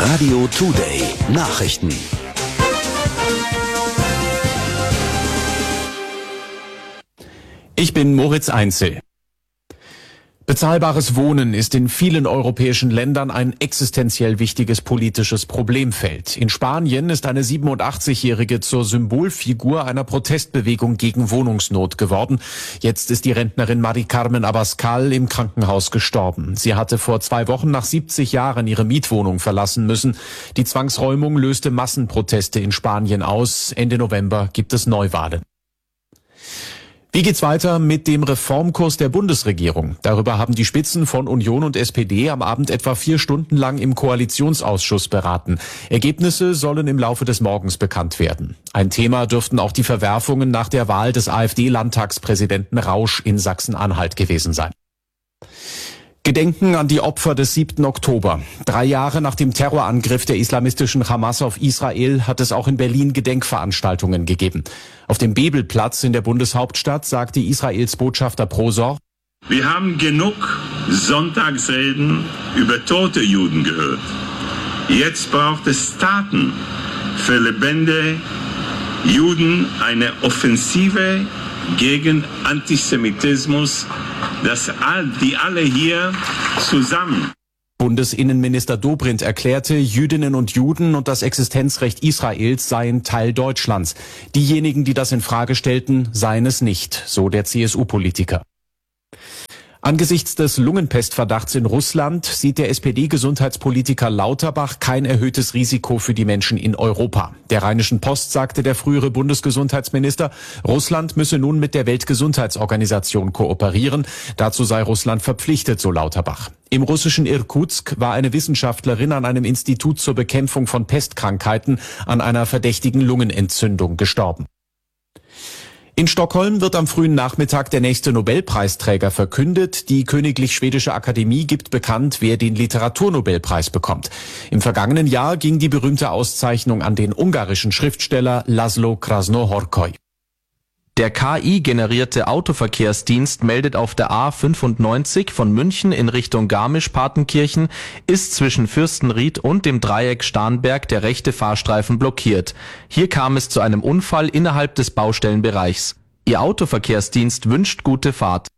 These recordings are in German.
Radio Today Nachrichten. Ich bin Moritz Einzel. Bezahlbares Wohnen ist in vielen europäischen Ländern ein existenziell wichtiges politisches Problemfeld. In Spanien ist eine 87-Jährige zur Symbolfigur einer Protestbewegung gegen Wohnungsnot geworden. Jetzt ist die Rentnerin Mari Carmen Abascal im Krankenhaus gestorben. Sie hatte vor 2 Wochen nach 70 Jahren ihre Mietwohnung verlassen müssen. Die Zwangsräumung löste Massenproteste in Spanien aus. Ende November gibt es Neuwahlen. Wie geht's weiter mit dem Reformkurs der Bundesregierung? Darüber haben die Spitzen von Union und SPD am Abend etwa 4 Stunden lang im Koalitionsausschuss beraten. Ergebnisse sollen im Laufe des Morgens bekannt werden. Ein Thema dürften auch die Verwerfungen nach der Wahl des AfD-Landtagspräsidenten Rausch in Sachsen-Anhalt gewesen sein. Gedenken an die Opfer des 7. Oktober. 3 Jahre nach dem Terrorangriff der islamistischen Hamas auf Israel hat es auch in Berlin Gedenkveranstaltungen gegeben. Auf dem Bebelplatz in der Bundeshauptstadt sagte Israels Botschafter Prosor: Wir haben genug Sonntagsreden über tote Juden gehört. Jetzt braucht es Taten für lebende Juden, eine Offensive gegen Antisemitismus, die alle hier zusammen. Bundesinnenminister Dobrindt erklärte, Jüdinnen und Juden und das Existenzrecht Israels seien Teil Deutschlands. Diejenigen, die das in Frage stellten, seien es nicht, so der CSU-Politiker. Angesichts des Lungenpestverdachts in Russland sieht der SPD-Gesundheitspolitiker Lauterbach kein erhöhtes Risiko für die Menschen in Europa. Der Rheinischen Post sagte der frühere Bundesgesundheitsminister, Russland müsse nun mit der Weltgesundheitsorganisation kooperieren. Dazu sei Russland verpflichtet, so Lauterbach. Im russischen Irkutsk war eine Wissenschaftlerin an einem Institut zur Bekämpfung von Pestkrankheiten an einer verdächtigen Lungenentzündung gestorben. In Stockholm wird am frühen Nachmittag der nächste Nobelpreisträger verkündet. Die Königlich Schwedische Akademie gibt bekannt, wer den Literaturnobelpreis bekommt. Im vergangenen Jahr ging die berühmte Auszeichnung an den ungarischen Schriftsteller Laszlo Krasznahorkai. Der KI-generierte Autoverkehrsdienst meldet auf der A95 von München in Richtung Garmisch-Partenkirchen ist zwischen Fürstenried und dem Dreieck Starnberg der rechte Fahrstreifen blockiert. Hier kam es zu einem Unfall innerhalb des Baustellenbereichs. Ihr Autoverkehrsdienst wünscht gute Fahrt.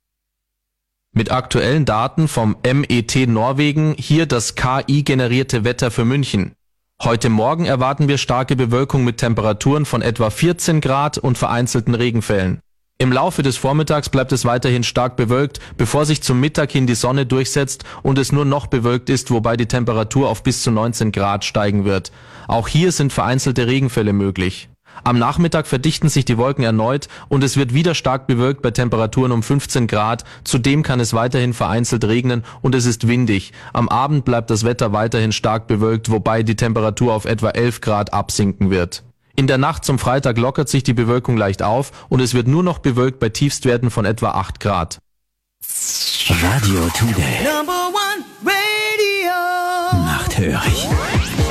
Mit aktuellen Daten vom MET Norwegen hier das KI-generierte Wetter für München. Heute Morgen erwarten wir starke Bewölkung mit Temperaturen von etwa 14 Grad und vereinzelten Regenfällen. Im Laufe des Vormittags bleibt es weiterhin stark bewölkt, bevor sich zum Mittag hin die Sonne durchsetzt und es nur noch bewölkt ist, wobei die Temperatur auf bis zu 19 Grad steigen wird. Auch hier sind vereinzelte Regenfälle möglich. Am Nachmittag verdichten sich die Wolken erneut und es wird wieder stark bewölkt bei Temperaturen um 15 Grad. Zudem kann es weiterhin vereinzelt regnen und es ist windig. Am Abend bleibt das Wetter weiterhin stark bewölkt, wobei die Temperatur auf etwa 11 Grad absinken wird. In der Nacht zum Freitag lockert sich die Bewölkung leicht auf und es wird nur noch bewölkt bei Tiefstwerten von etwa 8 Grad. Radio Today. Nachthörig.